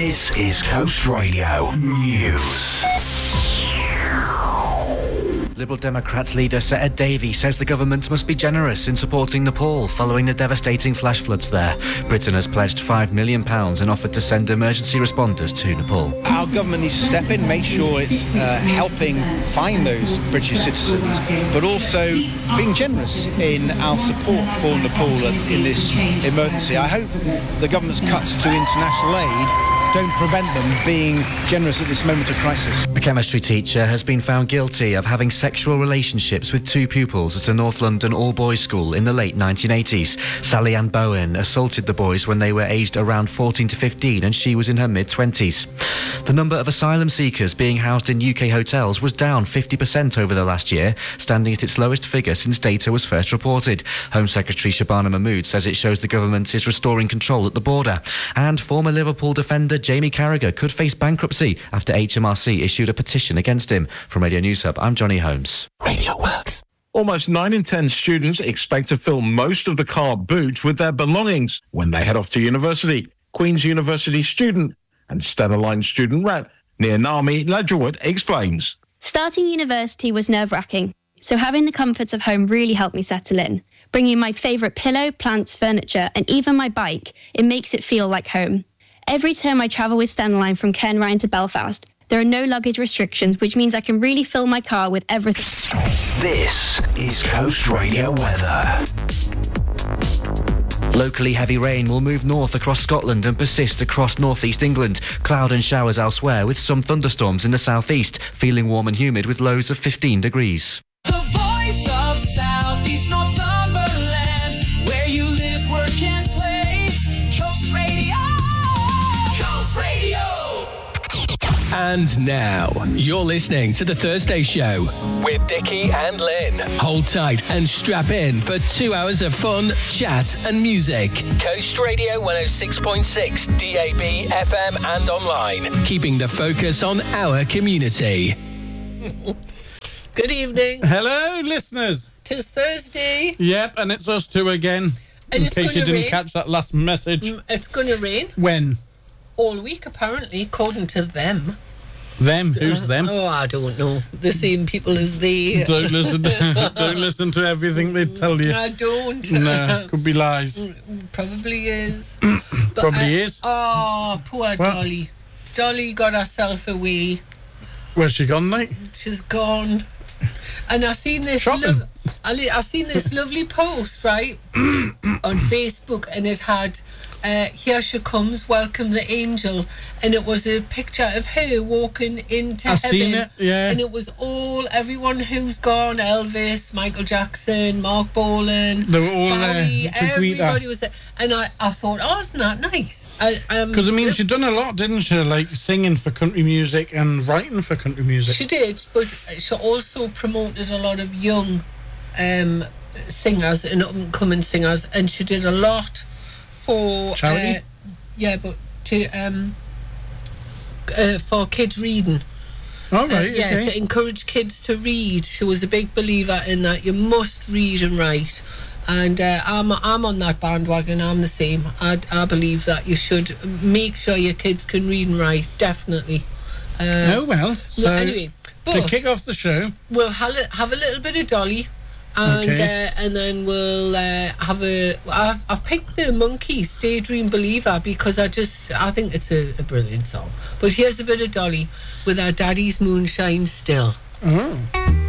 This is Coast Radio News. Liberal Democrats leader Sir Ed Davey says the government must be generous in supporting Nepal following the devastating flash floods there. Britain has pledged £5 million and offered to send emergency responders to Nepal. Our government needs to step in, make sure it's helping find those British citizens, but also being generous in our support for Nepal in this emergency. I hope the government's cuts to international aid don't prevent them being generous at this moment of crisis. A chemistry teacher has been found guilty of having sexual relationships with two pupils at a North London all-boys school in the late 1980s. Sally Ann Bowen assaulted the boys when they were aged around 14 to 15 and she was in her mid-20s. The number of asylum seekers being housed in UK hotels was down 50% over the last year, standing at its lowest figure since data was first reported. Home Secretary Shabana Mahmood says it shows the government is restoring control at the border. And former Liverpool defender Jamie Carragher could face bankruptcy after HMRC issued a petition against him. From Radio News Hub, I'm Johnny Holmes. Radio Works. Almost 9 in 10 students expect to fill most of the car boot with their belongings when they head off to university. Queen's University student and Stena Line student rep Nia Nami Ledgerwood explains. Starting university was nerve-wracking, so having the comforts of home really helped me settle in. Bringing my favourite pillow, plants, furniture and even my bike, it makes it feel like home. Every term I travel with Stena Line from Cairnryan to Belfast, there are no luggage restrictions, which means I can really fill my car with everything. This is Coast Radio weather. Locally heavy rain will move north across Scotland and persist across northeast England. Cloud and showers elsewhere with some thunderstorms in the southeast, feeling warm and humid with lows of 15 degrees. The voice of South East Northumberland, where you live, work and play. Coast Radio. Coast Radio. And now, you're listening to The Thursday Show with Dickie and Lynn. Hold tight and strap in for 2 hours of fun, chat and music. Coast Radio 106.6, DAB, FM and online. Keeping the focus on our community. Good evening. Hello, listeners. 'Tis Thursday. Yep, and it's us two again. And in it's case you gonna didn't rain. catch that last message. It's going to rain When? all week, apparently, according to them. Them? Who's them? Oh, I don't know. The same people as they. Don't listen to everything they tell you. I don't. No, could be lies. Probably is. Probably is. Oh, poor Dolly. Dolly got herself away. Where's she gone, mate? She's gone. And I seen this I seen this lovely post, right, on Facebook, and it had here she comes, welcome the angel, and it was a picture of her walking into heaven. Seen it, yeah. And it was everyone who's gone, Elvis, Michael Jackson, Mark Bolan, They were all Bowie, there to greet her. everybody was there. And I thought, oh, isn't that nice? Because, she'd done a lot, didn't she? Like singing for country music and writing for country music. She did, but she also promoted a lot of young singers and up-and-coming singers, and she did a lot for charity. For kids reading. Oh, right, okay. To encourage kids to read. She was a big believer in that. You must read and write. And I'm on that bandwagon. I'm the same. I believe that you should make sure your kids can read and write. Definitely. So anyway, to kick off the show, we'll have a little bit of Dolly, and and then we'll have I've picked the Monkees, Daydream Believer, because I think it's a brilliant song. But here's a bit of Dolly with our Daddy's Moonshine Still. Oh.